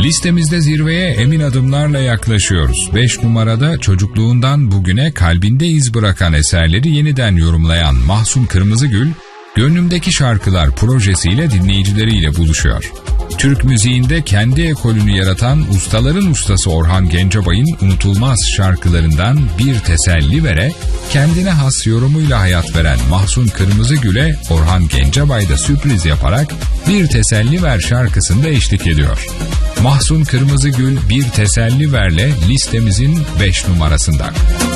Listemizde zirveye emin adımlarla yaklaşıyoruz. 5 numarada çocukluğundan bugüne kalbinde iz bırakan eserleri yeniden yorumlayan Mahsun Kırmızıgül, Gönlümdeki Şarkılar projesiyle dinleyicileriyle buluşuyor. Türk müziğinde kendi ekolünü yaratan ustaların ustası Orhan Gencebay'ın unutulmaz şarkılarından Bir Teselli Ver'e kendine has yorumuyla hayat veren Mahsun Kırmızıgül'e Orhan Gencebay da sürpriz yaparak Bir Teselli Ver şarkısında eşlik ediyor. Mahsun Kırmızıgül Bir Teselli Ver'le listemizin 5 numarasında.